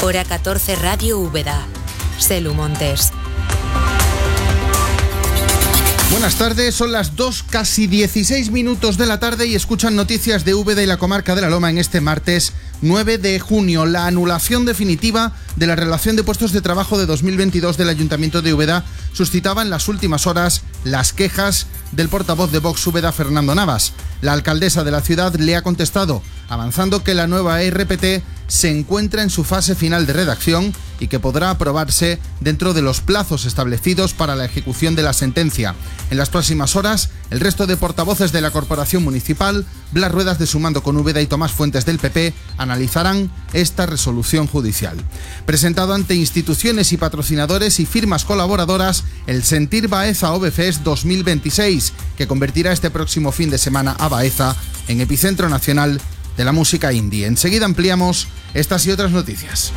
Hora 14 Radio Úbeda. Selu Montes. Buenas tardes, son las 2, casi 16 minutos de la tarde y escuchan noticias de Úbeda y la comarca de la Loma en este martes 9 de junio. La anulación definitiva de la relación de puestos de trabajo de 2022 del Ayuntamiento de Úbeda suscitaba en las últimas horas las quejas del portavoz de Vox Úbeda, Fernando Navas. La alcaldesa de la ciudad le ha contestado, avanzando que la nueva RPT se encuentra en su fase final de redacción y que podrá aprobarse dentro de los plazos establecidos para la ejecución de la sentencia. En las próximas horas, el resto de portavoces de la Corporación Municipal, Blas Ruedas de Sumando con Úbeda y Tomás Fuentes del PP, analizarán esta resolución judicial. Presentado ante instituciones y patrocinadores y firmas colaboradoras, el Sentir Baeza OVFest 2026, que convertirá este próximo fin de semana a Baeza en epicentro nacional de la música indie. Enseguida ampliamos estas y otras noticias.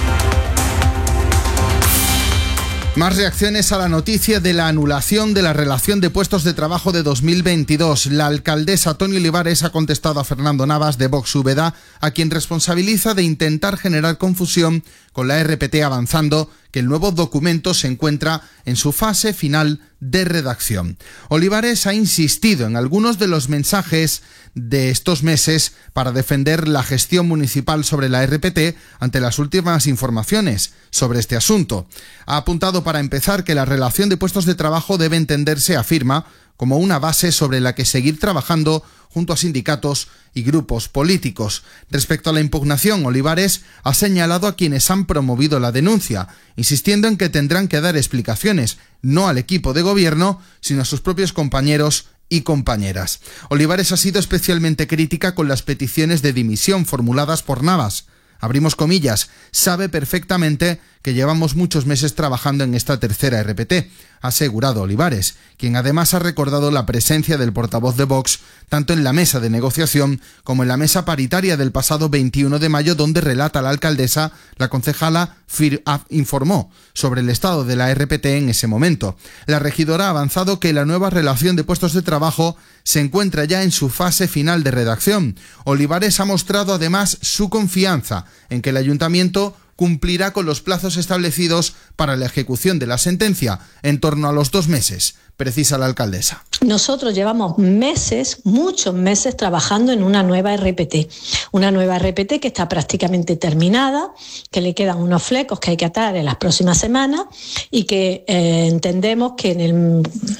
Más reacciones a la noticia de la anulación de la relación de puestos de trabajo de 2022. La alcaldesa Toni Olivares ha contestado a Fernando Navas de Vox Úbeda, a quien responsabiliza de intentar generar confusión con la RPT, avanzando que el nuevo documento se encuentra en su fase final de redacción. Olivares ha insistido en algunos de los mensajes de estos meses para defender la gestión municipal sobre la RPT ante las últimas informaciones sobre este asunto. Ha apuntado, para empezar, que la relación de puestos de trabajo debe entenderse, afirma, como una base sobre la que seguir trabajando junto a sindicatos y grupos políticos. Respecto a la impugnación, Olivares ha señalado a quienes han promovido la denuncia, insistiendo en que tendrán que dar explicaciones, no al equipo de gobierno, sino a sus propios compañeros y compañeras. Olivares ha sido especialmente crítica con las peticiones de dimisión formuladas por Navas. Abrimos comillas, sabe perfectamente que llevamos muchos meses trabajando en esta tercera RPT, ha asegurado Olivares, quien además ha recordado la presencia del portavoz de Vox tanto en la mesa de negociación como en la mesa paritaria del pasado 21 de mayo, donde relata la alcaldesa, la concejala informó sobre el estado de la RPT en ese momento. La regidora ha avanzado que la nueva relación de puestos de trabajo se encuentra ya en su fase final de redacción. Olivares ha mostrado además su confianza en que el ayuntamiento cumplirá con los plazos establecidos para la ejecución de la sentencia, en torno a los 2 meses, precisa la alcaldesa. Nosotros llevamos meses, muchos meses, trabajando en una nueva RPT. Una nueva RPT que está prácticamente terminada, que le quedan unos flecos que hay que atar en las próximas semanas y que entendemos que en el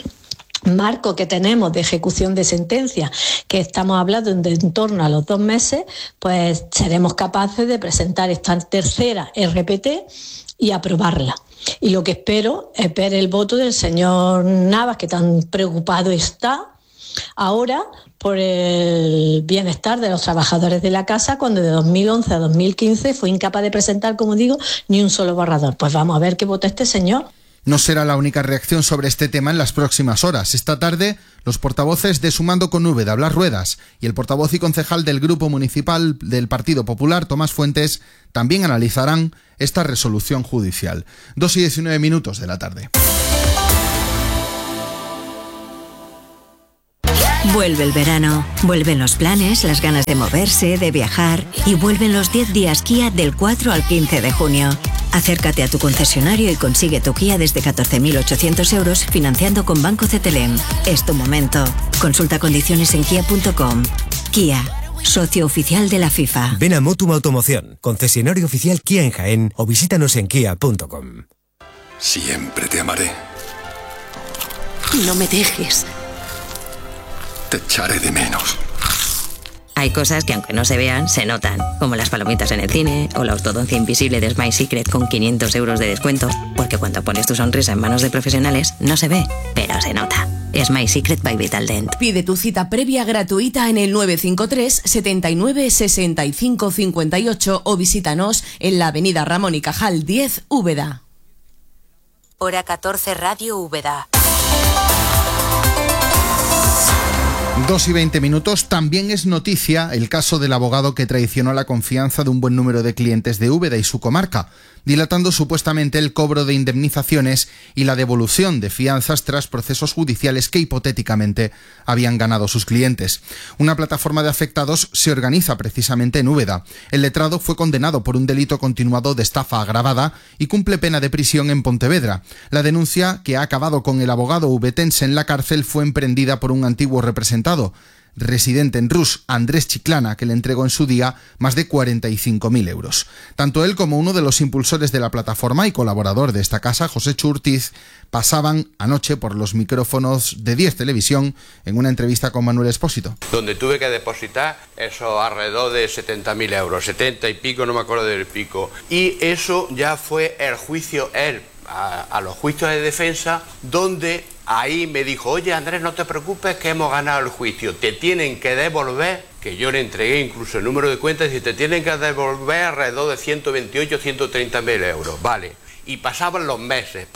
marco que tenemos de ejecución de sentencia, que estamos hablando de en torno a los 2 meses, pues seremos capaces de presentar esta tercera RPT y aprobarla. Y lo que espero es ver el voto del señor Navas, que tan preocupado está ahora por el bienestar de los trabajadores de la casa, cuando de 2011 a 2015 fue incapaz de presentar, como digo, ni un solo borrador. Pues vamos a ver qué vota este señor. No será la única reacción sobre este tema en las próximas horas. Esta tarde, los portavoces de Sumando con Úbeda, Blas Ruedas, y el portavoz y concejal del Grupo Municipal del Partido Popular, Tomás Fuentes, también analizarán esta resolución judicial. 2 y 19 minutos de la tarde. Vuelve el verano, vuelven los planes, las ganas de moverse, de viajar, y vuelven los 10 días Kia del 4 al 15 de junio. Acércate a tu concesionario y consigue tu Kia desde 14.800 euros financiando con Banco CTLM. Es tu momento. Consulta condiciones en kia.com. Kia, socio oficial de la FIFA. Ven a Motum Automoción, concesionario oficial Kia en Jaén, o visítanos en kia.com. Siempre te amaré. No me dejes. Te echaré de menos. Hay cosas que, aunque no se vean, se notan, como las palomitas en el cine o la ortodoncia invisible de Smile Secret con 500 euros de descuento, porque cuando pones tu sonrisa en manos de profesionales no se ve, pero se nota. Smile Secret by Vitaldent. Pide tu cita previa gratuita en el 953 79 65 58 o visítanos en la avenida Ramón y Cajal 10, Úbeda. Hora 14 Radio Úbeda. 2:20. También es noticia el caso del abogado que traicionó la confianza de un buen número de clientes de Úbeda y su comarca, dilatando supuestamente el cobro de indemnizaciones y la devolución de fianzas tras procesos judiciales que hipotéticamente habían ganado sus clientes. Una plataforma de afectados se organiza precisamente en Úbeda. El letrado fue condenado por un delito continuado de estafa agravada y cumple pena de prisión en Pontevedra. La denuncia, que ha acabado con el abogado ubetense en la cárcel, fue emprendida por un antiguo representado, residente en Rus, Andrés Chiclana, que le entregó en su día más de 45.000 euros. Tanto él como uno de los impulsores de la plataforma y colaborador de esta casa, José Churtiz, pasaban anoche por los micrófonos de 10 Televisión en una entrevista con Manuel Espósito. Donde tuve que depositar eso alrededor de 70.000 euros, 70 y pico, no me acuerdo del pico. Y eso ya fue el juicio, a los juicios de defensa, donde ahí me dijo: oye Andrés, no te preocupes que hemos ganado el juicio, te tienen que devolver, que yo le entregué incluso el número de cuentas, y te tienen que devolver alrededor de 128, 130.000 euros, vale. Y pasaban los meses,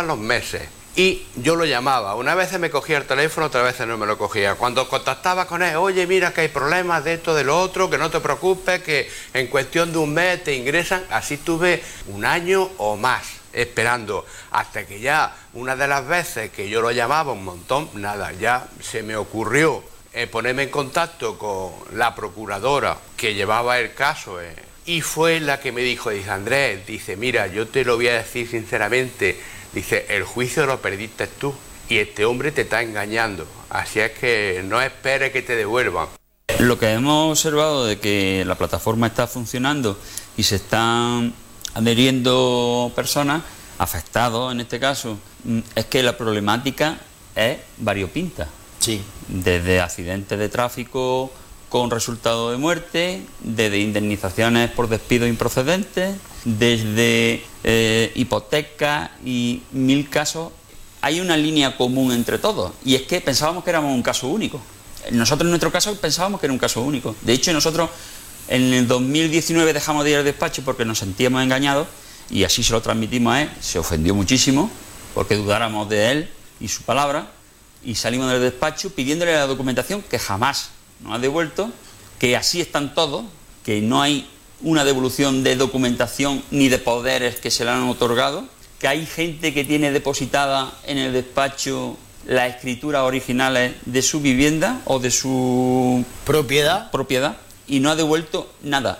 y yo lo llamaba, una vez me cogía el teléfono, otra vez no me lo cogía. Cuando contactaba con él: oye, mira que hay problemas de esto, de lo otro, que no te preocupes, que en cuestión de un mes te ingresan. Así tuve un año o más esperando, hasta que ya una de las veces que yo lo llamaba un montón, nada, ya se me ocurrió ponerme en contacto con la procuradora que llevaba el caso, y fue la que me dijo, dice: Andrés, dice, mira, yo te lo voy a decir sinceramente, dice, el juicio lo perdiste tú y este hombre te está engañando, así es que no esperes que te devuelvan. Lo que hemos observado de que la plataforma está funcionando y se están adheriendo personas, afectados en este caso, es que la problemática es variopinta. Sí. Desde accidentes de tráfico con resultado de muerte, desde indemnizaciones por despidos improcedentes, desde hipotecas y 1000 casos. Hay una línea común entre todos, y es que pensábamos que éramos un caso único. Nosotros en nuestro caso pensábamos que era un caso único. De hecho, nosotros en el 2019 dejamos de ir al despacho porque nos sentíamos engañados, y así se lo transmitimos a él. Se ofendió muchísimo porque dudáramos de él y su palabra, y salimos del despacho pidiéndole la documentación que jamás nos ha devuelto, que así están todos, que no hay una devolución de documentación ni de poderes que se le han otorgado, que hay gente que tiene depositada en el despacho las escrituras originales de su vivienda o de su propiedad y no ha devuelto nada.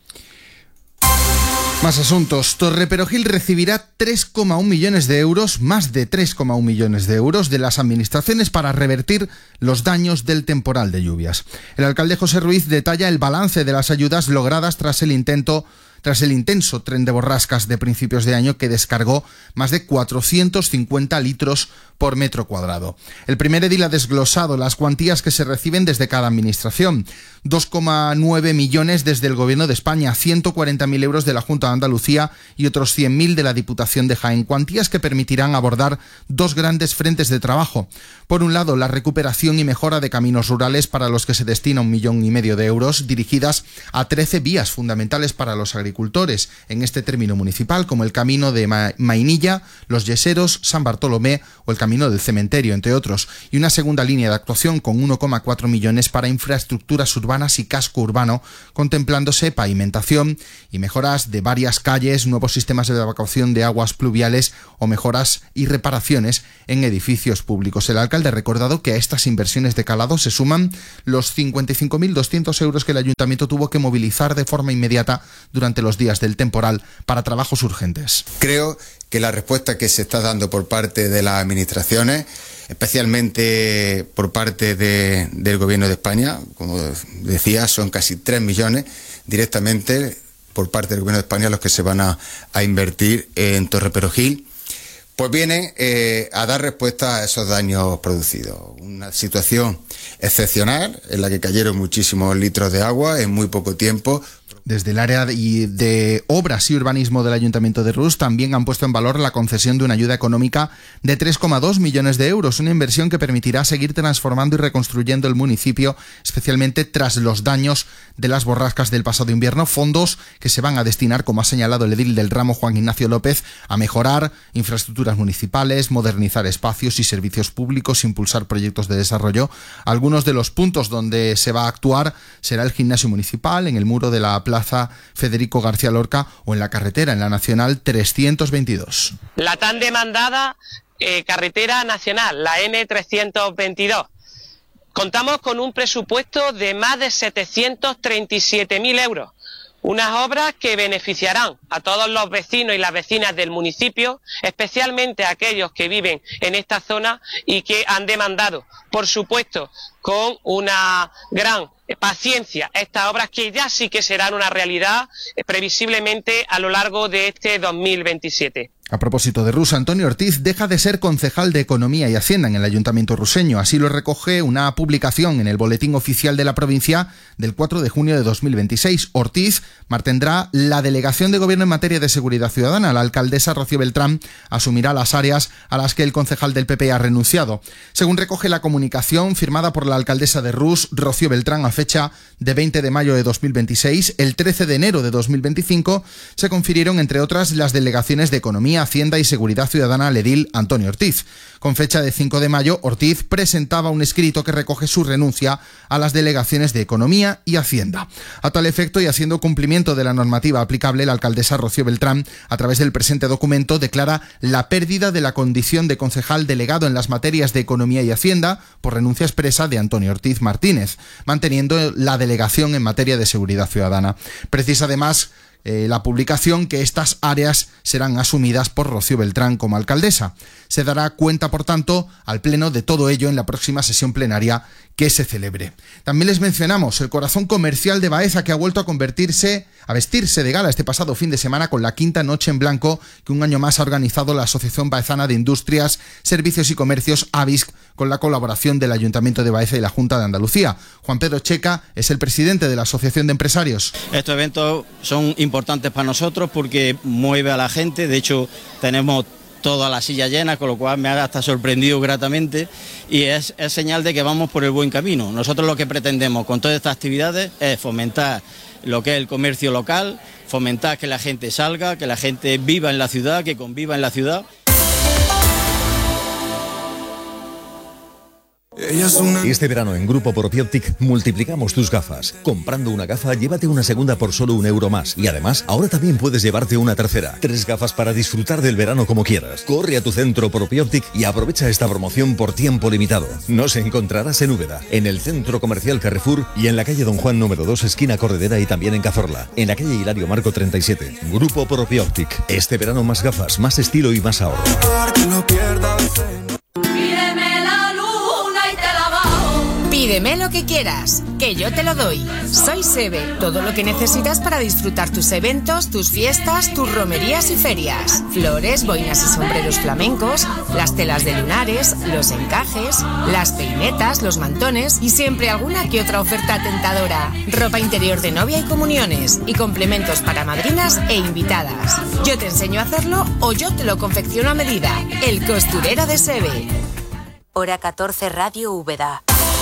Más asuntos. Torreperogil recibirá 3,1 millones de euros, más de 3,1 millones de euros de las administraciones para revertir los daños del temporal de lluvias. El alcalde José Ruiz detalla el balance de las ayudas logradas tras el intenso tren de borrascas de principios de año que descargó más de 450 litros por metro cuadrado. El primer edil ha desglosado las cuantías que se reciben desde cada administración. 2,9 millones desde el Gobierno de España, 140.000 euros de la Junta de Andalucía y otros 100.000 de la Diputación de Jaén. Cuantías que permitirán abordar dos grandes frentes de trabajo. Por un lado, la recuperación y mejora de caminos rurales, para los que se destina 1,5 millones de euros, dirigidas a 13 vías fundamentales para los agricultores en este término municipal, como el camino de Mainilla, Los Yeseros, San Bartolomé o el camino del Cementerio, entre otros. Y una segunda línea de actuación con 1,4 millones para infraestructuras urbanas y casco urbano, contemplándose pavimentación y mejoras de varias calles, nuevos sistemas de evacuación de aguas pluviales o mejoras y reparaciones en edificios públicos. El alcalde ha recordado que a estas inversiones de calado se suman los 55.200 euros que el ayuntamiento tuvo que movilizar de forma inmediata durante los días del temporal para trabajos urgentes. Creo que la respuesta que se está dando por parte de las administraciones, especialmente por parte del Gobierno de España, como decía, son casi 3 millones directamente por parte del Gobierno de España los que se van a invertir en Torreperogil, pues vienen a dar respuesta a esos daños producidos. Una situación excepcional en la que cayeron muchísimos litros de agua en muy poco tiempo. Desde el área de obras y urbanismo del Ayuntamiento de Rus también han puesto en valor la concesión de una ayuda económica de 3,2 millones de euros, una inversión que permitirá seguir transformando y reconstruyendo el municipio, especialmente tras los daños de las borrascas del pasado invierno, fondos que se van a destinar, como ha señalado el edil del ramo Juan Ignacio López, a mejorar infraestructuras municipales, modernizar espacios y servicios públicos, impulsar proyectos de desarrollo. Algunos de los puntos donde se va a actuar será el gimnasio municipal, en el muro de la Plaza Federico García Lorca o en la carretera, en la Nacional 322. La tan demandada carretera nacional, la N322. Contamos con un presupuesto de más de 737.000 euros. Unas obras que beneficiarán a todos los vecinos y las vecinas del municipio, especialmente a aquellos que viven en esta zona y que han demandado, por supuesto, con una gran paciencia, estas obras que ya sí que serán una realidad previsiblemente a lo largo de este 2027. A propósito de Rus, Antonio Ortiz deja de ser concejal de Economía y Hacienda en el Ayuntamiento ruseño. Así lo recoge una publicación en el Boletín Oficial de la Provincia del 4 de junio de 2026. Ortiz mantendrá la delegación de Gobierno en materia de seguridad ciudadana. La alcaldesa Rocío Beltrán asumirá las áreas a las que el concejal del PP ha renunciado. Según recoge la comunicación firmada por la alcaldesa de Rus, Rocío Beltrán, a fecha de 20 de mayo de 2026, el 13 de enero de 2025, se confirieron, entre otras, las delegaciones de Economía, Hacienda y Seguridad Ciudadana al edil Antonio Ortiz. Con fecha de 5 de mayo, Ortiz presentaba un escrito que recoge su renuncia a las delegaciones de Economía y Hacienda. A tal efecto, y haciendo cumplimiento de la normativa aplicable, la alcaldesa Rocío Beltrán, a través del presente documento, declara la pérdida de la condición de concejal delegado en las materias de Economía y Hacienda por renuncia expresa de Antonio Ortiz Martínez, manteniendo la delegación en materia de seguridad ciudadana. Precisa además la publicación que estas áreas serán asumidas por Rocío Beltrán como alcaldesa. Se dará cuenta, por tanto, al Pleno de todo ello en la próxima sesión plenaria que se celebre. También les mencionamos el corazón comercial de Baeza, que ha vuelto a vestirse de gala este pasado fin de semana con la quinta noche en blanco que un año más ha organizado la Asociación Baezana de Industrias, Servicios y Comercios, ABISC, con la colaboración del Ayuntamiento de Baeza y la Junta de Andalucía. Juan Pedro Checa es el presidente de la Asociación de Empresarios. Estos eventos son importantes para nosotros porque mueve a la gente. De hecho, tenemos toda la silla llena, con lo cual me ha hasta sorprendido gratamente, y es señal de que vamos por el buen camino. Nosotros lo que pretendemos con todas estas actividades es fomentar lo que es el comercio local, fomentar que la gente salga, que la gente viva en la ciudad, que conviva en la ciudad. Este verano en Grupo Propioptic multiplicamos tus gafas. Comprando una gafa, llévate una segunda por solo €1 más. Y además, ahora también puedes llevarte una tercera. 3 gafas para disfrutar del verano como quieras. Corre a tu centro Propioptic y aprovecha esta promoción por tiempo limitado. Nos encontrarás en Úbeda, en el Centro Comercial Carrefour y en la calle Don Juan número 2, esquina Corredera, y también en Cazorla, en la calle Hilario Marco 37. Grupo Propioptic. Este verano más gafas, más estilo y más ahorro. Pídeme lo que quieras, que yo te lo doy. Soy Sebe, todo lo que necesitas para disfrutar tus eventos, tus fiestas, tus romerías y ferias. Flores, boinas y sombreros flamencos, las telas de lunares, los encajes, las peinetas, los mantones y siempre alguna que otra oferta tentadora. Ropa interior de novia y comuniones y complementos para madrinas e invitadas. Yo te enseño a hacerlo o yo te lo confecciono a medida. El costurero de Sebe. Hora 14, Radio Úbeda.